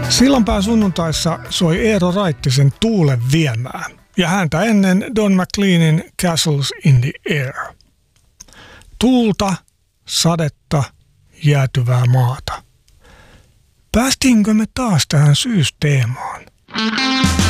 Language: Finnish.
Sillanpää sunnuntaissa soi Eero Raittisen Tuulen viemää ja häntä ennen Don McLeanin Castles in the Air. Tuulta, sadetta, jäätyvää maata. Päästiinkö me taas tähän syysteemaan?